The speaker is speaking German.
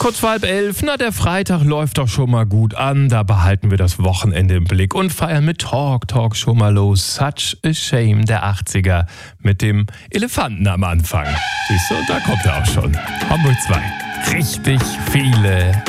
Kurz vor 10:30, na der Freitag läuft doch schon mal gut an, da behalten wir das Wochenende im Blick und feiern mit Talk schon mal los. Such a Shame der 80er mit dem Elefanten am Anfang. Siehst du, da kommt er auch schon. Hamburg 2. Richtig viele